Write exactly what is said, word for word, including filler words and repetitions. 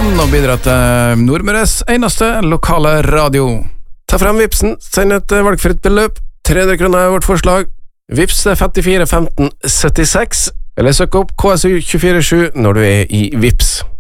Kristiansand og bidrar til Nordmøres eneste lokale radio. Ta frem Vipsen, send et valgfritt beløp. tre hundre kroner er vårt forslag. Vips er femtifire femten syttiseks, eller søk opp K S U to fire sju når du er i Vips.